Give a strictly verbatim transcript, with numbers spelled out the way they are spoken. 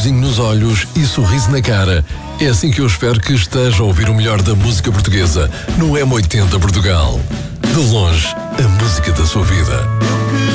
sorrisinho nos olhos e sorriso na cara. É assim que eu espero que esteja a ouvir o melhor da música portuguesa no M oitenta Portugal. De longe, a música da sua vida.